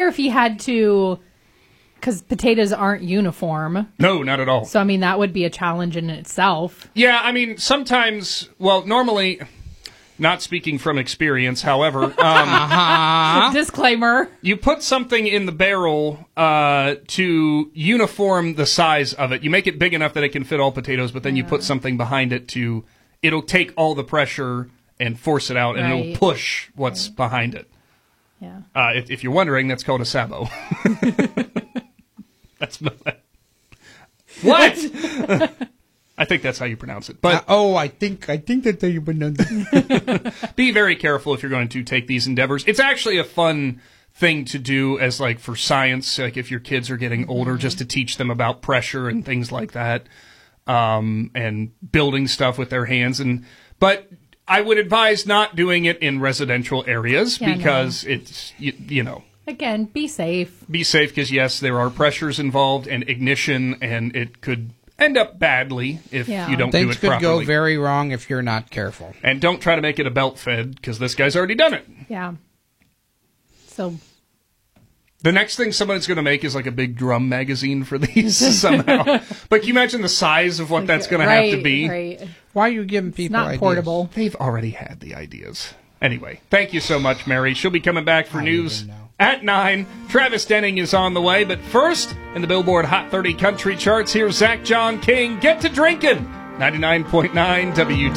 wonder if he had to, because potatoes aren't uniform. No, not at all. So, I mean, that would be a challenge in itself. Yeah, I mean, sometimes, well, normally, not speaking from experience, however, Disclaimer. you put something in the barrel to uniform the size of it. You make it big enough that it can fit all potatoes, but then you put something behind it it'll take all the pressure and force it out, and it'll push what's behind it. Yeah. If you're wondering, that's called a sabot. That's what? I think that's how you pronounce it. But I think that's how you pronounce it. Be very careful if you're going to take these endeavors. It's actually a fun thing to do as like for science, like if your kids are getting older, just to teach them about pressure and things like that, and building stuff with their hands. But I would advise not doing it in residential areas because it's, you know. Again, be safe. Be safe because, yes, there are pressures involved and ignition, and it could end up badly if you don't do it properly. Things could go very wrong if you're not careful. And don't try to make it a belt fed because this guy's already done it. Yeah. So the next thing someone's going to make is like a big drum magazine for these somehow. But can you imagine the size of what that's going to have to be? Right. Why are you giving people Not ideas? portable. They've already had the ideas. Anyway, thank you so much, Mary. She'll be coming back for news at 9. Travis Denning is on the way. But first, in the Billboard Hot 30 Country Charts, here's Zach John King. Get to drinking. 99.9 WT.